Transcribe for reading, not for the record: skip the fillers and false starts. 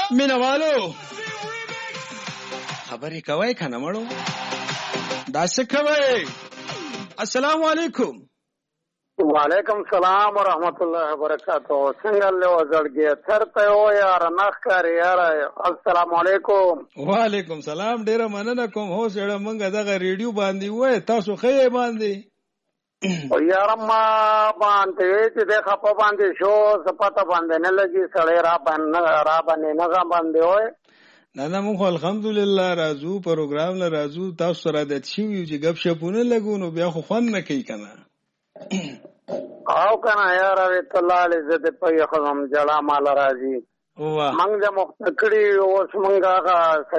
مینوالو خبرې کوي کنه مړو دا څه کوي. السلام علیکم. وعلیکم السلام ورحمت الله وبرکاتہ. څنګه له وزړګي ترته و یار نخ کار یار. السلام علیکم. وعلیکم سلام. ډیره مننه کوم. هو سره مونږ دغه ریډیو باندې وای تاسو خې باندې او یار ما باندې چې د خپه باندې شو سپاته باندې نه لګي سړی را باندې نه باندې وای. نه مونږ الحمدلله راځو پروګرام له راځو تاسو سره د چیو چې غب شپونه لګونو بیا خو خوان نه کوي کنه. او کنه یار وی الله عزت په یو خدام جلا مال راځي. واه مونږ د مخکړي اوس مونږه